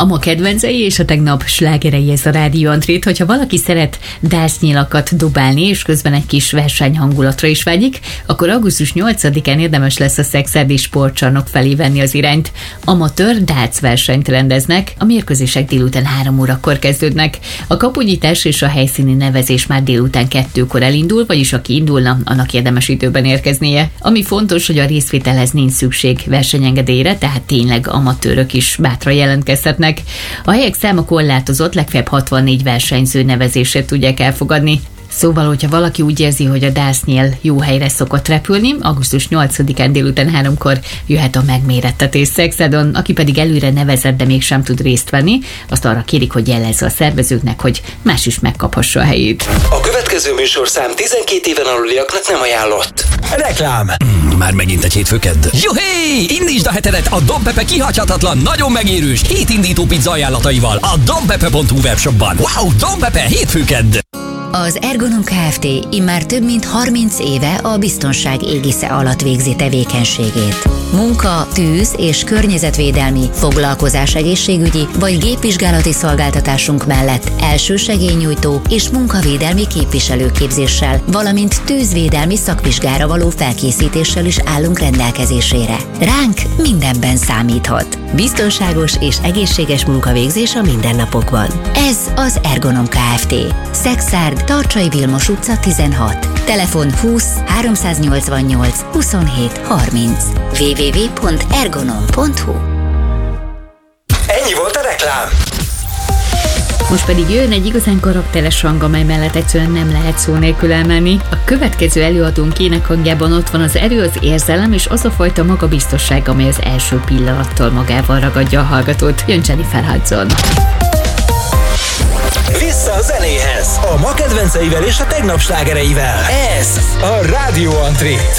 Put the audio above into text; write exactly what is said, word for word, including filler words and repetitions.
A ma kedvencei és a tegnap slágerei ez a Rádió Antrét. Hogyha valaki szeret dásznyilakat dobálni, és közben egy kis versenyhangulatra is vágyik, akkor augusztus nyolcadikán érdemes lesz a Szekszárdi Sportcsarnok felé venni az irányt. Amatőr dác versenyt rendeznek, a mérkőzések délután három órakor kezdődnek. A kapunyítás és a helyszíni nevezés már délután kettőkor elindul, vagyis aki indulna, annak érdemes időben érkeznie. Ami fontos, hogy a részvételhez nincs szükség versenyengedélyre, tehát tényleg amatőrök is bátran jelentkezhetnek. A helyek száma korlátozott, legfeljebb hatvannégy versenyző nevezését tudják elfogadni. Szóval, hogyha valaki úgy érzi, hogy a dásznyél jó helyre szokott repülni, augusztus nyolcadikán délután háromkor jöhet a megmérettetés Szexádon, aki pedig előre nevezett, de mégsem tud részt venni, azt arra kérik, hogy jelezze a szervezőknek, hogy más is megkaphassa a helyét. A következő műsorszám tizenkét éven aluliaknak nem ajánlott. Reklám! Mm, már megint egy hétfőkedd. Juhé! Indítsd a hetedet a Don Pepe kihagyhatatlan, nagyon megérős hétindító pizza ajánlataival a donpepe pont hu webshopban. Wow, Don Pepe hétfőkedd! Az Ergonom Kft. Immár több mint harminc éve a biztonság égisze alatt végzi tevékenységét. Munka, tűz és környezetvédelmi, foglalkozás egészségügyi vagy gépvizsgálati szolgáltatásunk mellett elsősegélynyújtó és munkavédelmi képviselőképzéssel, valamint tűzvédelmi szakvizsgára való felkészítéssel is állunk rendelkezésére. Ránk mindenben számíthat. Biztonságos és egészséges munkavégzés a mindennapokban. Ez az Ergonom Kft. Szekszárd, Tarcsai Vilmos utca tizenhat. Telefon húsz háromszáznyolcvannyolc huszonhét harminc. double-u double-u double-u pont ergonom pont hu. Ennyi volt a reklám. Most pedig jön egy igazán karakteres hang, amely mellett egyszerűen nem lehet szó nélkül elmenni. A következő előadónk énekhangjában ott van az erő, az érzelem és az a fajta magabiztosság, amely az első pillanattól magával ragadja a hallgatót. Jön Jennifer Hudson. Vissza a zenéhez, a ma kedvenceivel és a tegnap slágereivel. Ez a Rádió Antrét.